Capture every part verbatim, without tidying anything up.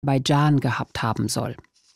Aserbaidschan gehabt haben soll.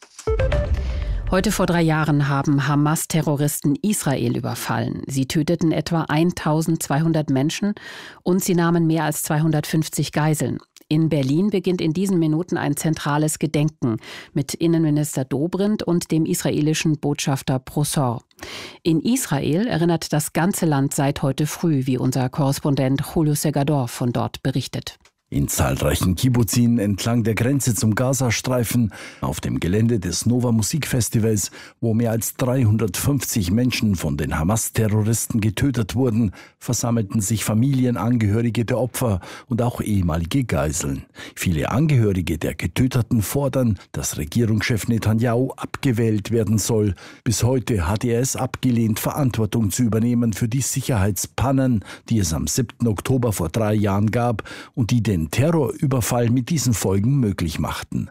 Heute vor drei Jahren haben Hamas-Terroristen Israel überfallen. Sie töteten etwa eintausendzweihundert Menschen und sie nahmen mehr als zweihundertfünfzig Geiseln. In Berlin beginnt in diesen Minuten ein zentrales Gedenken mit Innenminister Dobrindt und dem israelischen Botschafter Prosor. In Israel erinnert das ganze Land seit heute früh, wie unser Korrespondent Julio Segador von dort berichtet. In zahlreichen Kibbuzim entlang der Grenze zum Gazastreifen, auf dem Gelände des Nova Musikfestivals, wo mehr als dreihundertfünfzig Menschen von den Hamas-Terroristen getötet wurden, versammelten sich Familienangehörige der Opfer und auch ehemalige Geiseln. Viele Angehörige der Getöteten fordern, dass Regierungschef Netanyahu abgewählt werden soll. Bis heute hat er es abgelehnt, Verantwortung zu übernehmen für die Sicherheitspannen, die es am siebten Oktober vor drei Jahren gab und die den Terrorüberfall mit diesen Folgen möglich machten.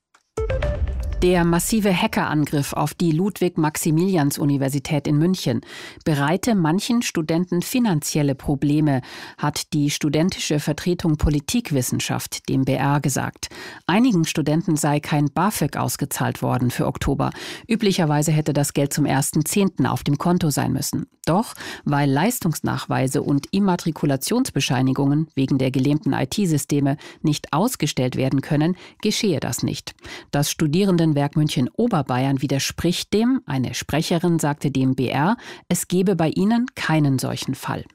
Der massive Hackerangriff auf die Ludwig-Maximilians-Universität in München bereite manchen Studenten finanzielle Probleme, hat die studentische Vertretung Politikwissenschaft dem B R gesagt. Einigen Studenten sei kein BAföG ausgezahlt worden für Oktober. Üblicherweise hätte das Geld zum ersten Zehnten auf dem Konto sein müssen. Doch weil Leistungsnachweise und Immatrikulationsbescheinigungen wegen der gelähmten I T-Systeme nicht ausgestellt werden können, geschehe das nicht. Das Studierendenwerk München Oberbayern widerspricht dem. Eine Sprecherin sagte dem B R, es gebe bei ihnen keinen solchen Fall.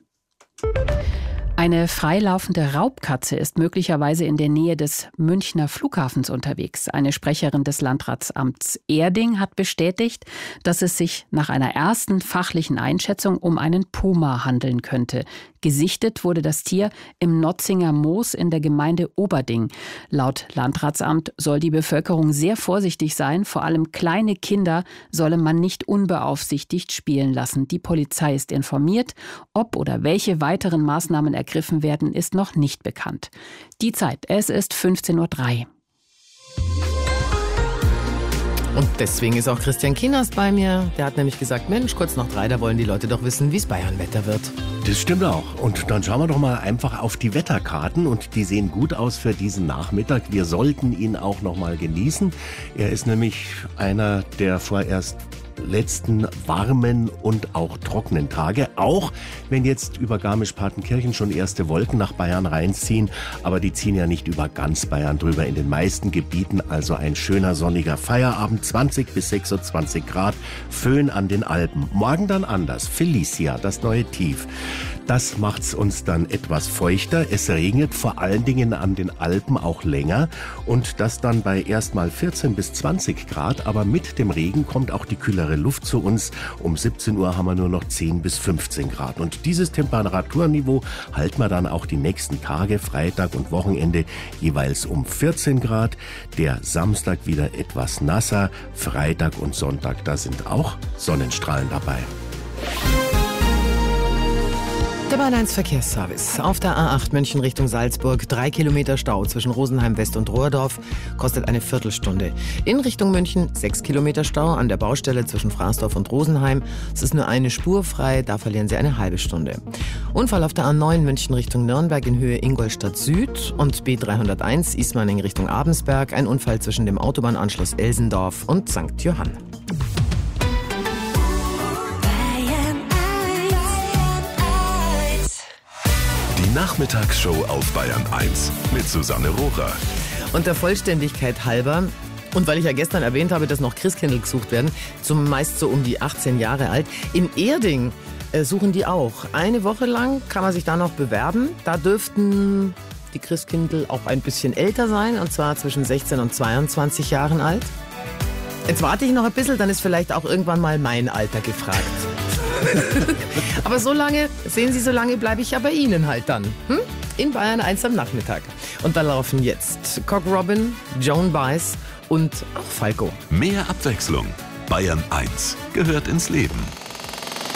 Eine freilaufende Raubkatze ist möglicherweise in der Nähe des Münchner Flughafens unterwegs. Eine Sprecherin des Landratsamts Erding hat bestätigt, dass es sich nach einer ersten fachlichen Einschätzung um einen Puma handeln könnte. Gesichtet wurde das Tier im Notzinger Moos in der Gemeinde Oberding. Laut Landratsamt soll die Bevölkerung sehr vorsichtig sein. Vor allem kleine Kinder solle man nicht unbeaufsichtigt spielen lassen. Die Polizei ist informiert. Ob oder welche weiteren Maßnahmen ergriffen werden, ist noch nicht bekannt. Die Zeit, es ist fünfzehn Uhr drei. Und deswegen ist auch Christian Kienast bei mir. Der hat nämlich gesagt, Mensch, kurz nach drei, da wollen die Leute doch wissen, wie es Bayern-Wetter wird. Das stimmt auch. Und dann schauen wir doch mal einfach auf die Wetterkarten. Und die sehen gut aus für diesen Nachmittag. Wir sollten ihn auch noch mal genießen. Er ist nämlich einer der vorerst letzten warmen und auch trockenen Tage. Auch wenn jetzt über Garmisch-Partenkirchen schon erste Wolken nach Bayern reinziehen. Aber die ziehen ja nicht über ganz Bayern drüber. In den meisten Gebieten also ein schöner sonniger Feierabend. zwanzig bis sechsundzwanzig Grad. Föhn an den Alpen. Morgen dann anders. Felicia, das neue Tief. Das macht's uns dann etwas feuchter. Es regnet vor allen Dingen an den Alpen auch länger. Und das dann bei erstmal vierzehn bis zwanzig Grad. Aber mit dem Regen kommt auch die kühlere Luft zu uns. Um siebzehn Uhr haben wir nur noch zehn bis fünfzehn Grad. Und dieses Temperaturniveau halten wir dann auch die nächsten Tage, Freitag und Wochenende, jeweils um vierzehn Grad. Der Samstag wieder etwas nasser. Freitag und Sonntag, da sind auch Sonnenstrahlen dabei. Der Bayern eins Verkehrsservice. Auf der A acht München Richtung Salzburg. Drei Kilometer Stau zwischen Rosenheim West und Rohrdorf. Kostet eine Viertelstunde. In Richtung München sechs Kilometer Stau an der Baustelle zwischen Fraßdorf und Rosenheim. Es ist nur eine Spur frei. Da verlieren Sie eine halbe Stunde. Unfall auf der A neun München Richtung Nürnberg in Höhe Ingolstadt Süd und B dreihunderteins Ismaning Richtung Abensberg. Ein Unfall zwischen dem Autobahnanschluss Elsendorf und Sankt Johann. Die Nachmittagsshow auf Bayern eins mit Susanne Rohrer. Und der Vollständigkeit halber, und weil ich ja gestern erwähnt habe, dass noch Christkindl gesucht werden, zumeist so um die achtzehn Jahre alt, in Erding äh, suchen die auch. Eine Woche lang kann man sich da noch bewerben. Da dürften die Christkindl auch ein bisschen älter sein, und zwar zwischen sechzehn und zweiundzwanzig Jahren alt. Jetzt warte ich noch ein bisschen, dann ist vielleicht auch irgendwann mal mein Alter gefragt. Aber so lange, sehen Sie, so lange bleibe ich ja bei Ihnen halt dann. Hm? In Bayern eins am Nachmittag. Und da laufen jetzt Cock Robin, Joan Baez und auch Falco. Mehr Abwechslung. Bayern eins gehört ins Leben.